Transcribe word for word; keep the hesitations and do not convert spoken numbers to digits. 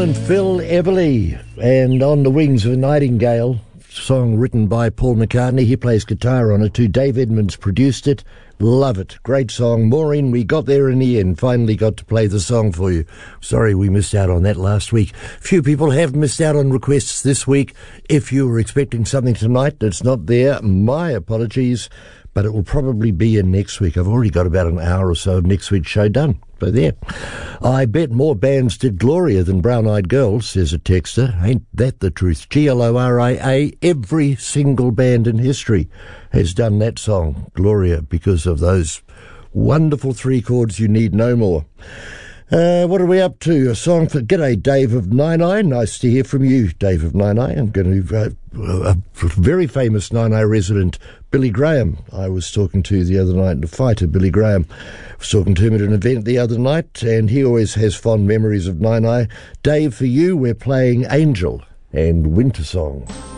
and Phil Everly, and On the Wings of a Nightingale, song written by Paul McCartney. He plays guitar on it too. Dave Edmonds produced it. Love it. Great song. Maureen, we got there in the end. Finally got to play the song for you. Sorry we missed out on that last week. Few people have missed out on requests this week. If you were expecting something tonight that's not there, my apologies, but it will probably be in next week. I've already got about an hour or so of next week's show done. So there. I bet more bands did Gloria than Brown Eyed Girls, says a texter. Ain't that the truth? G L O R I A, every single band in history has done that song, Gloria, because of those wonderful three chords, You Need No More. Uh, what are we up to? A song for G'day, Dave of Nine Eye. Nice to hear from you, Dave of Nine Eye. I'm going to, uh, a very famous Nine Eye resident, Billy Graham, I was talking to the other night, the fighter, Billy Graham. I was talking to him at an event the other night, and he always has fond memories of Nine Eye. Dave, for you, we're playing Angel and Winter Song.